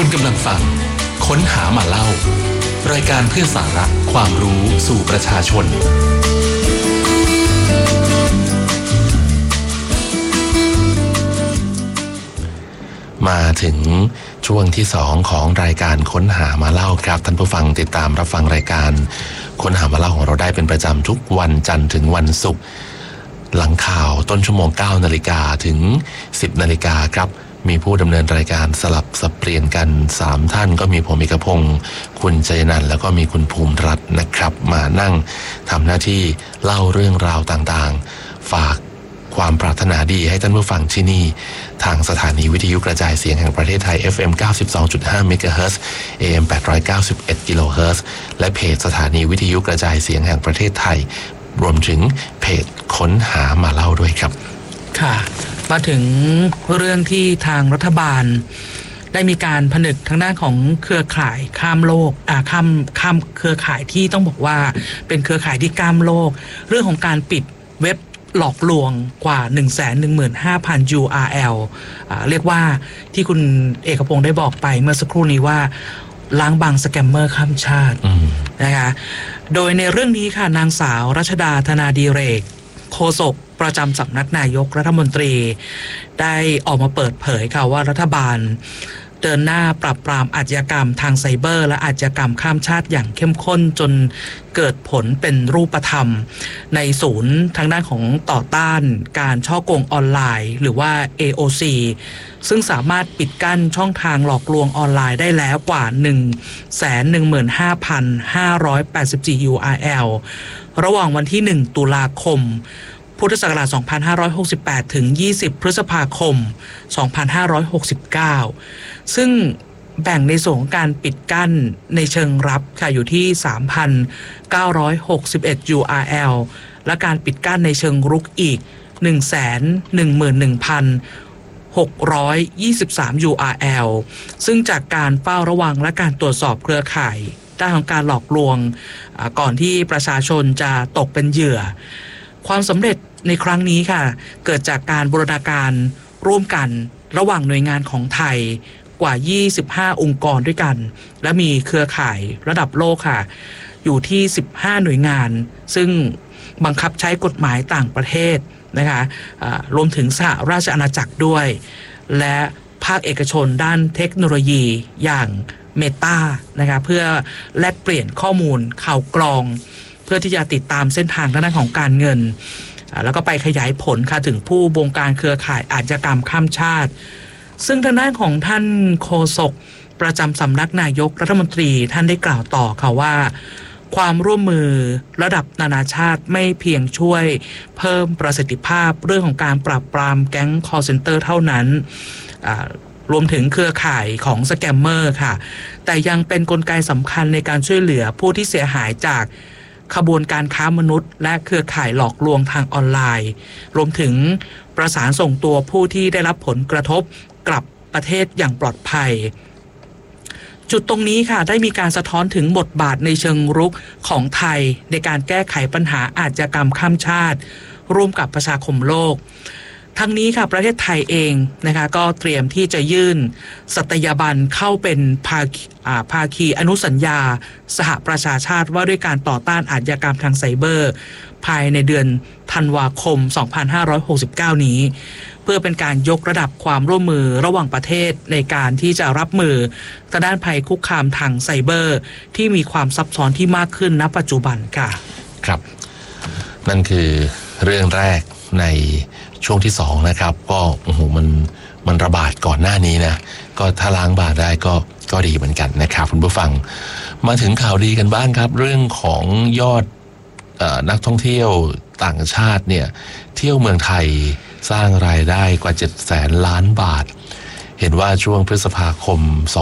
คุณกำลังฟังค้นหามาเล่ารายการเพื่อสาระความรู้สู่ประชาชนมาถึงช่วงที่2ของรายการค้นหามาเล่าครับท่านผู้ฟังติดตามรับฟังรายการค้นหามาเล่าของเราได้เป็นประจำทุกวันจันทร์ถึงวันศุกร์หลังข่าวต้นชั่วโมง 9 นาฬิกาถึง 10 นาฬิกาครับมีผู้ดำเนินรายการสลับสับเปลี่ยนกัน3ท่านก็มีผมเอกพงศ์คุณชัยนันท์แล้วก็มีคุณภูมิรัตน์นะครับมานั่งทำหน้าที่เล่าเรื่องราวต่างๆฝากความปรารถนาดีให้ท่านผู้ฟังที่นี่ทางสถานีวิทยุกระจายเสียงแห่งประเทศไทย FM 92.5 เมกะเฮิรตซ์ AM 891 กิโลเฮิรตซ์และเพจสถานีวิทยุกระจายเสียงแห่งประเทศไทยรวมถึงเพจค้นหามาเล่าด้วยครับค่ะมาถึงเรื่องที่ทางรัฐบาลได้มีการผนึกทางด้านของเครือข่ายข้ามโลกข้ามเครือข่ายที่ต้องบอกว่าเป็นเครือข่ายที่ข้ามโลกเรื่องของการปิดเว็บหลอกลวงกว่า 115,000 URL เรียกว่าที่คุณเอกพงศ์ได้บอกไปเมื่อสักครู่นี้ว่าล้างบางสแกมเมอร์ข้ามชาตินะคะโดยในเรื่องนี้ค่ะนางสาวรัชดาธนาดีเรกโฆษกประจำสำนักนายกรัฐมนตรีได้ออกมาเปิดเผยค่ะว่ารัฐบาลเดินหน้าปราบปรามอาชญากรรมทางไซเบอร์และอาชญากรรมข้ามชาติอย่างเข้มข้นจนเกิดผลเป็นรูปธรรมในศูนย์ทางด้านของต่อต้านการฉ้อโกงออนไลน์หรือว่า AOC ซึ่งสามารถปิดกั้นช่องทางหลอกลวงออนไลน์ได้แล้วกว่า 115,584 URL ระหว่างวันที่ 1 ตุลาคมพุทธศักราช 2568 ถึง 20 พฤษภาคม 2569 ซึ่งแบ่งในส่วนของการปิดกั้นในเชิงรับค่ะอยู่ที่ 3,961 URL และการปิดกั้นในเชิงรุกอีก 111,623 URL ซึ่งจากการเฝ้าระวังและการตรวจสอบเครือข่ายด้านของการหลอกลวงก่อนที่ประชาชนจะตกเป็นเหยื่อความสำเร็จในครั้งนี้ค่ะเกิดจากการบูรณาการร่วมกันระหว่างหน่วยงานของไทยกว่า 25 องค์กรด้วยกันและมีเครือข่ายระดับโลกค่ะอยู่ที่ 15 หน่วยงานซึ่งบังคับใช้กฎหมายต่างประเทศนะคะรวมถึงสหราชอาณาจักรด้วยและภาคเอกชนด้านเทคโนโลยีอย่างเมตานะคะเพื่อแลกเปลี่ยนข้อมูลข่าวกรองเพื่อที่จะติดตามเส้นทางด้านของการเงินแล้วก็ไปขยายผลค่ะถึงผู้บงการเครือข่ายอาชญากรรมข้ามชาติซึ่งทางด้านของท่านโฆษกประจำสำนักนายกรัฐมนตรีท่านได้กล่าวต่อค่ะว่าความร่วมมือระดับนานาชาติไม่เพียงช่วยเพิ่มประสิทธิภาพเรื่องของการปราบปรามแก๊ง call center เท่านั้นรวมถึงเครือข่ายของสแกมเมอร์ค่ะแต่ยังเป็นกลไกสำคัญในการช่วยเหลือผู้ที่เสียหายจากขบวนการค้ามนุษย์และเครือข่ายหลอกลวงทางออนไลน์รวมถึงประสานส่งตัวผู้ที่ได้รับผลกระทบกลับประเทศอย่างปลอดภัยจุดตรงนี้ค่ะได้มีการสะท้อนถึงบทบาทในเชิงรุกของไทยในการแก้ไขปัญหาอาชญากรรมข้ามชาติร่วมกับประชาคมโลกทั้งนี้ค่ะประเทศไทยเองนะคะก็เตรียมที่จะยื่นสัตยาบันเข้าเป็นภาคีอนุสัญญาสหประชาชาติว่าด้วยการต่อต้านอาชญากรรมทางไซเบอร์ภายในเดือนธันวาคม 2569 นี้เพื่อเป็นการยกระดับความร่วมมือระหว่างประเทศในการที่จะรับมือทางด้านภัยคุกคามทางไซเบอร์ที่มีความซับซ้อนที่มากขึ้นณปัจจุบันค่ะครับนั่นคือเรื่องแรกในช่วงที่2นะครับก็โอ้โหมันระบาดก่อนหน้านี้นะก็ถ้าล้างบาดได้ก็ดีเหมือนกันนะครับคุณผู้ฟังมาถึงข่าวดีกันบ้างครับเรื่องของยอดนักท่องเที่ยวต่างชาติเนี่ยเที่ยวเมืองไทยสร้างรายได้กว่า 700,000 ล้านบาทเห็นว่าช่วงพฤษภาคม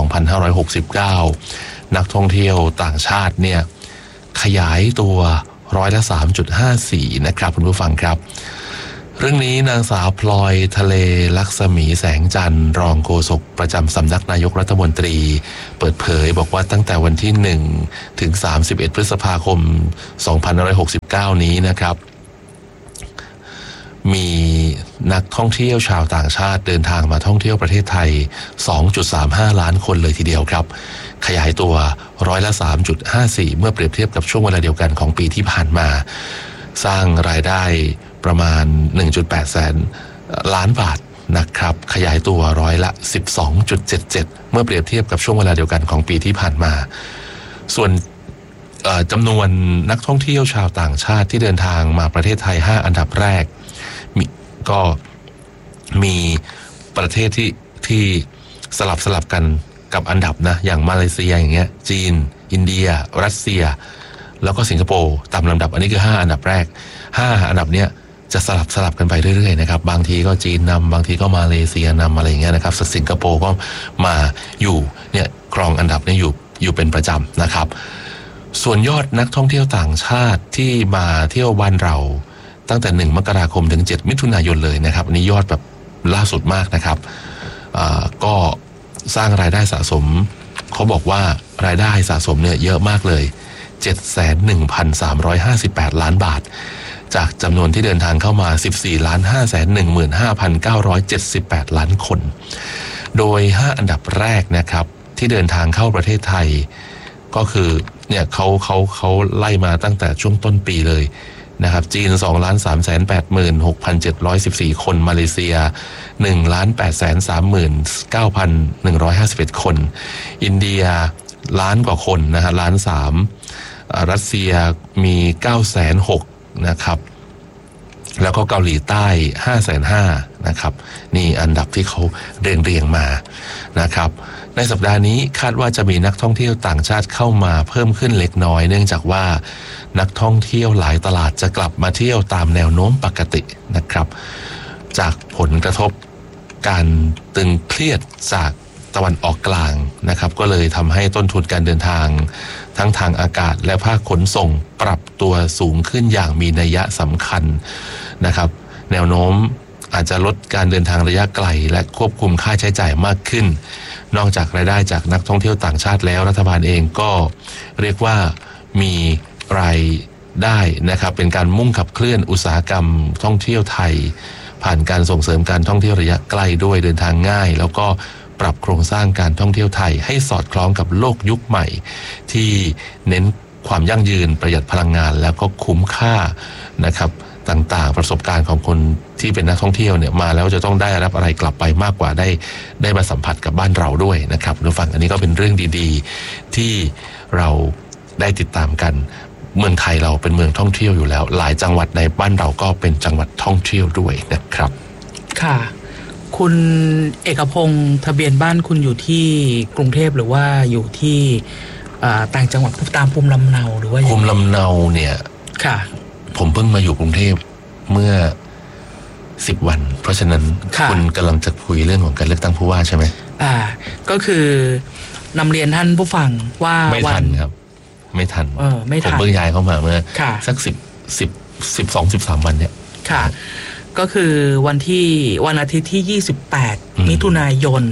2569 นักท่องเที่ยวต่างชาติเนี่ยขยายตัว3.54% นะครับคุณผู้ฟังครับเรื่องนี้นางสาวพลอยทะเลลักษมีแสงจันทร์รองโฆษกประจำสำนักนายกรัฐมนตรีเปิดเผยบอกว่าตั้งแต่วันที่1ถึง31พฤษภาคม 2569 นี้นะครับมีนักท่องเที่ยวชาวต่างชาติเดินทางมาท่องเที่ยวประเทศไทย 2.35 ล้านคนเลยทีเดียวครับขยายตัว3.54%เมื่อเปรียบเทียบกับช่วงเวลาเดียวกันของปีที่ผ่านมาสร้างรายได้ประมาณ 1.8 แสนล้านบาทนะครับขยายตัว12.77%เมื่อเปรียบเทียบกับช่วงเวลาเดียวกันของปีที่ผ่านมาส่วนจำนวนนักท่องเที่ยวชาวต่างชาติที่เดินทางมาประเทศไทย5อันดับแรกก็มีประเทศที่สลับกันกับอันดับนะอย่างมาเลเซียอย่างเงี้ยจีนอินเดียรัสเซียแล้วก็สิงคโปร์ตามลำดับอันนี้คือ5อันดับแรก5อันดับเนี้ยจะสลับกันไปเรื่อยๆนะครับบางทีก็จีนนำบางทีก็มาเลเซียนำอะไรอย่างเงี้ยนะครับสิงคโปร์ก็มาอยู่เนี่ยครองอันดับนี้อยู่เป็นประจำนะครับส่วนยอดนักท่องเที่ยวต่างชาติที่มาเที่ยวบ้านเราตั้งแต่1 มกราคมถึง 7 มิถุนายนเลยนะครับอันนี้ยอดแบบล่าสุดมากนะครับก็สร้างรายได้สะสมเขาบอกว่ารายได้สะสมเนี่ยเยอะมากเลย 71,358 ล้านบาทจากจำนวนที่เดินทางเข้ามา 14,515,978 ล้านคนโดย5อันดับแรกนะครับที่เดินทางเข้าประเทศไทยก็คือเนี่ยเขาไล่มาตั้งแต่ช่วงต้นปีเลยนะครับจีน 2,386,714 คนมาเลเซีย 1,839,151 คนอินเดียล้านกว่าคนนะฮะ1,300,000รัสเซียมี906,000นะครับแล้วก็เกาหลีใต้ 550,000นะครับนี่อันดับที่เขาเรียงมานะครับในสัปดาห์นี้คาดว่าจะมีนักท่องเที่ยวต่างชาติเข้ามาเพิ่มขึ้นเล็กน้อยเนื่องจากว่านักท่องเที่ยวหลายตลาดจะกลับมาเที่ยวตามแนวโน้มปกตินะครับจากผลกระทบการตึงเครียดจากตะวันออกกลางนะครับก็เลยทำให้ต้นทุนการเดินทางทั้งทางอากาศและภาคขนส่งปรับตัวสูงขึ้นอย่างมีนัยสำคัญนะครับแนวโน้มอาจจะลดการเดินทางระยะไกลและควบคุมค่าใช้จ่ายมากขึ้นนอกจากรายได้จากนักท่องเที่ยวต่างชาติแล้วรัฐบาลเองก็เรียกว่ามีรายได้นะครับเป็นการมุ่งขับเคลื่อนอุตสาหกรรมท่องเที่ยวไทยผ่านการส่งเสริมการท่องเที่ยวระยะใกล้ด้วยเดินทางง่ายแล้วก็ปรับโครงสร้างการท่องเที่ยวไทยให้สอดคล้องกับโลกยุคใหม่ที่เน้นความยั่งยืนประหยัดพลังงานแล้วก็คุ้มค่านะครับต่างๆประสบการณ์ของคนที่เป็นนักท่องเที่ยวเนี่ยมาแล้วจะต้องได้รับอะไรกลับไปมากกว่าได้มาสัมผัสกับบ้านเราด้วยนะครับคุณผู้ฟังอันนี้ก็เป็นเรื่องดีๆที่เราได้ติดตามกันเมืองไทยเราเป็นเมืองท่องเที่ยวอยู่แล้วหลายจังหวัดในบ้านเราก็เป็นจังหวัดท่องเที่ยวด้วยนะครับค่ะคุณเอกพงศ์ทะเบียนบ้านคุณอยู่ที่กรุงเทพหรือว่าอยู่ที่ต่างจังหวัดตามภูมิลำเนาหรือว่าภูมิลำเนาเนี่ยค่ะผมเพิ่งมาอยู่กรุงเทพเมื่อ10 วันเพราะฉะนั้นคุณกำลังจะคุยเรื่องของการเลือกตั้งผู้ว่าใช่ไหมก็คือนำเรียนท่านผู้ฟังว่าไม่ทันครับไม่ทันผมเพิ่งย้ายเข้ามาเมื่อสัก12-13 วันเนี่ยค่ะก็คือวันอาทิตย์ที่28มิถุนายน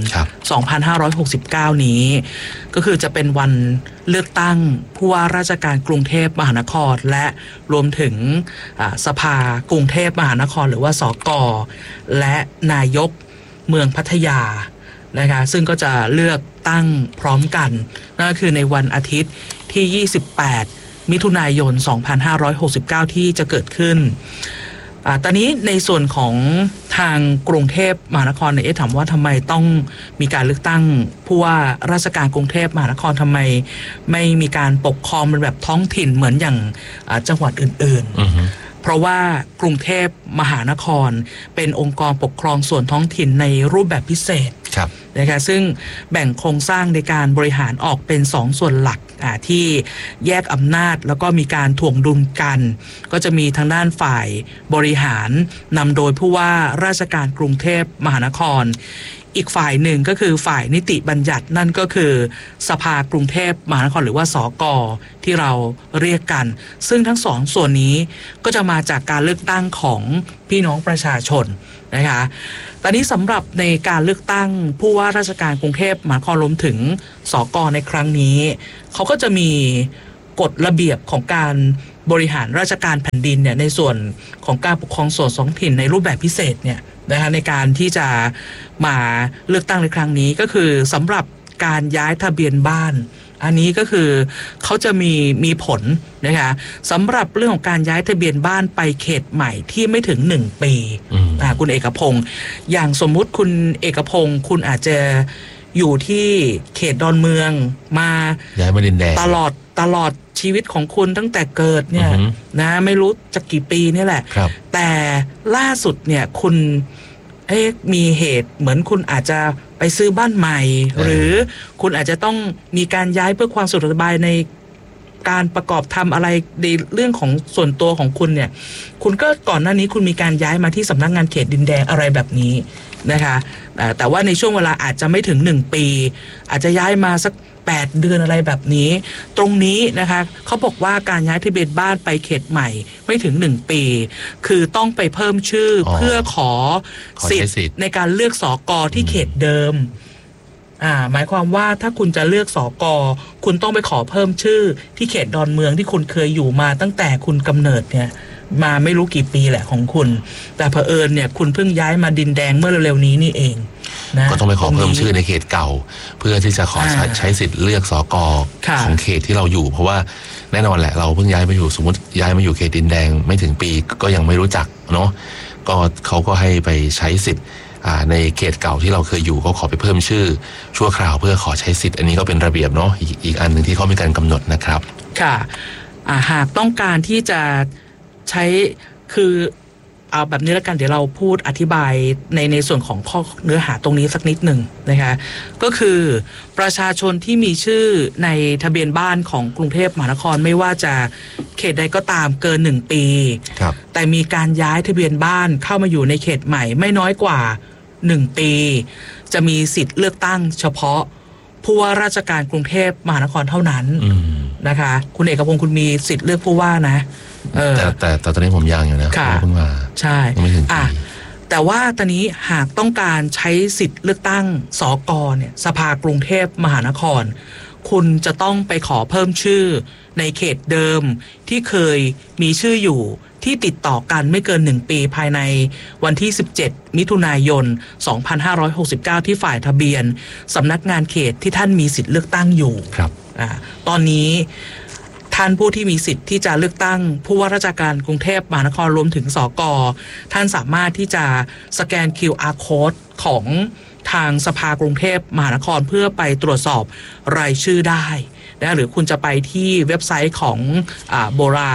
2569นี้ก็คือจะเป็นวันเลือกตั้งผู้ว่าราชการกรุงเทพมหานครและรวมถึงสภากรุงเทพมหานครหรือว่าสก.และนายกเมืองพัทยานะคะซึ่งก็จะเลือกตั้งพร้อมกันนั่นก็คือในวันอาทิตย์ที่28มิถุนายน2569ที่จะเกิดขึ้นตอนนี้ในส่วนของทางกรุงเทพมหานครเนี่ยถามว่าทำไมต้องมีการเลือกตั้งผู้ว่าราชการกรุงเทพมหานครทำไมไม่มีการปกครองเป็นแบบท้องถิ่นเหมือนอย่างจังหวัดอื่นๆเพราะว่ากรุงเทพมหานครเป็นองค์กรปกครองส่วนท้องถิ่นในรูปแบบพิเศษนะคะซึ่งแบ่งโครงสร้างในการบริหารออกเป็น2ส่วนหลักที่แยกอำนาจแล้วก็มีการถ่วงดุลกันก็จะมีทางด้านฝ่ายบริหารนำโดยผู้ว่าราชการกรุงเทพมหานครอีกฝ่ายหนึ่งก็คือฝ่ายนิติบัญญัตินั่นก็คือสภากรุงเทพมหานครหรือว่าสก.ที่เราเรียกกันซึ่งทั้งสองส่วนนี้ก็จะมาจากการเลือกตั้งของพี่น้องประชาชนนะคะตอนนี้สำหรับในการเลือกตั้งผู้ว่าราชการกรุงเทพมหานครรวมถึงสก.ในครั้งนี้เขาก็จะมีกฎระเบียบของการบริหารราชการแผ่นดินเนี่ยในส่วนของการปกครองส่วนท้องถิ่นในรูปแบบพิเศษเนี่ยนะคะในการที่จะมาเลือกตั้งในครั้งนี้ก็คือสำหรับการย้ายทะเบียนบ้านอันนี้ก็คือเขาจะมีผลนะคะสำหรับเรื่องของการย้ายทะเบียนบ้านไปเขตใหม่ที่ไม่ถึง1 ปีคุณเอกพงศ์อย่างสมมุติคุณเอกพงศ์คุณอาจจะอยู่ที่เขตดอนเมืองมาย้ายมาดินแดงตลอดชีวิตของคุณตั้งแต่เกิดเนี่ยนะไม่รู้จะกี่ปีนี่แหละแต่ล่าสุดเนี่ยคุณมีเหตุเหมือนคุณอาจจะไปซื้อบ้านใหม่หรือคุณอาจจะต้องมีการย้ายเพื่อความสะดวกสบายในการประกอบทำอะไรในเรื่องของส่วนตัวของคุณเนี่ยคุณก็ก่อนหน้านี้คุณมีการย้ายมาที่สำนักงานเขตดินแดงอะไรแบบนี้นะคะแต่ว่าในช่วงเวลาอาจจะไม่ถึง1 ปีอาจจะย้ายมาสัก8 เดือนอะไรแบบนี้ตรงนี้นะคะเขาบอกว่าการย้ายทะเบียนบ้านไปเขตใหม่ไม่ถึง1 ปีคือต้องไปเพิ่มชื่อเพื่อขอสิทธิ์ในการเลือกสก.ที่เขตเดิมหมายความว่าถ้าคุณจะเลือกสก.คุณต้องไปขอเพิ่มชื่อที่เขตดอนเมืองที่คุณเคยอยู่มาตั้งแต่คุณกำเนิดเนี่ยมาไม่รู้กี่ปีแหละของคุณแต่เผอิญเนี่ยคุณเพิ่งย้ายมาดินแดงเมื่อเร็วๆนี้นี่เองนะก็ต้องไปขอเพิ่มชื่อในเขตเก่าเพื่อที่จะขอใช้สิทธิ์เลือกสก.ของเขตที่เราอยู่เพราะว่าแน่นอนแหละเราเพิ่งย้ายมาอยู่สมมติย้ายมาอยู่เขตดินแดงไม่ถึงปีก็ยังไม่รู้จักเนาะก็เขาก็ให้ไปใช้สิทธิ์ในเขตเก่าที่เราเคยอยู่ก็ขอไปเพิ่มชื่อชั่วคราวเพื่อขอใช้สิทธิ์อันนี้ก็เป็นระเบียบเนาะอีกอันหนึ่งที่เขามีการกำหนดนะครับค่ะหากต้องการที่จะใช้คือเอาแบบนี้แล้วกันเดี๋ยวเราพูดอธิบายในส่วนของข้อเนื้อหาตรงนี้สักนิดหนึ่งนะคะก็คือประชาชนที่มีชื่อในทะเบียนบ้านของกรุงเทพมหานครไม่ว่าจะเขตใดก็ตามเกิน1 ปีแต่มีการย้ายทะเบียนบ้านเข้ามาอยู่ในเขตใหม่ไม่น้อยกว่า1 ปีจะมีสิทธิ์เลือกตั้งเฉพาะผู้ว่าราชการกรุงเทพมหานครเท่านั้นนะคะคุณเอกพงศ์คุณมีสิทธิ์เลือกผู้ว่านะแต่ตอนนี้ผมยังอยู่นะเพิ่งมาใช่ไม่ถึงปีแต่ว่าตอนนี้หากต้องการใช้สิทธิ์เลือกตั้งสก.เนี่ยสภากรุงเทพมหานครคุณจะต้องไปขอเพิ่มชื่อในเขตเดิมที่เคยมีชื่ออยู่ที่ติดต่อกันไม่เกิน1 ปีภายในวันที่17 มิถุนายน 2569ที่ฝ่ายทะเบียนสำนักงานเขตที่ท่านมีสิทธิ์เลือกตั้งอยู่ครับตอนนี้ท่านผู้ที่มีสิทธิ์ที่จะเลือกตั้งผู้ว่าราชการกรุงเทพมหานครรวมถึงสก.ท่านสามารถที่จะสแกน QR Code ของทางสภากรุงเทพมหานครเพื่อไปตรวจสอบรายชื่อได้นะหรือคุณจะไปที่เว็บไซต์ของbola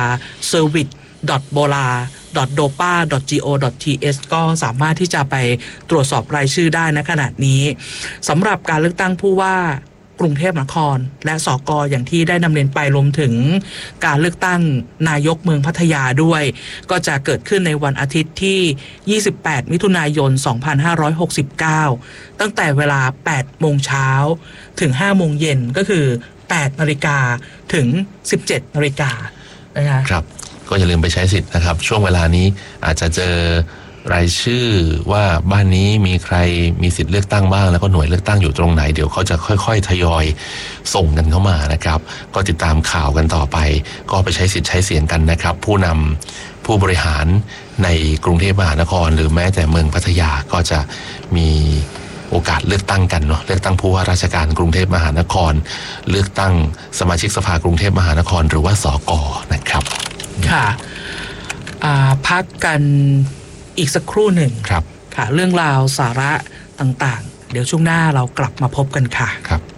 service.bola.dopa.go.th ก็สามารถที่จะไปตรวจสอบรายชื่อได้ในขณะนี้สำหรับการเลือกตั้งผู้ว่ากรุงเทพมหานครและสก.อย่างที่ได้นำเรียนไปรวมถึงการเลือกตั้งนายกเมืองพัทยาด้วยก็จะเกิดขึ้นในวันอาทิตย์ที่28 มิถุนายน 2569ตั้งแต่เวลา 8 โมงเช้าถึง 5 โมงเย็นก็คือ 8 นาฬิกาถึง 17 นาฬิกานะคะครับก็อย่าลืมไปใช้สิทธิ์นะครับช่วงเวลานี้อาจจะเจอรายชื่อว่าบ้านนี้มีใครมีสิทธิ์เลือกตั้งบ้างแล้วก็หน่วยเลือกตั้งอยู่ตรงไหนเดี๋ยวเขาจะค่อยๆทยอยส่งกันเข้ามานะครับก็ติดตามข่าวกันต่อไปก็ไปใช้สิทธิ์ใช้เสียงกันนะครับผู้นำผู้บริหารในกรุงเทพมหานครหรือแม้แต่เมืองพัทยาก็จะมีโอกาสเลือกตั้งกันเนาะเลือกตั้งผู้ว่าราชการกรุงเทพมหานครเลือกตั้งสมาชิกสภากรุงเทพมหานครหรือว่าสก.นะครับค่ะพักกันอีกสักครู่หนึ่งครับค่ะเรื่องราวสาระต่างๆเดี๋ยวช่วงหน้าเรากลับมาพบกันค่ะครับ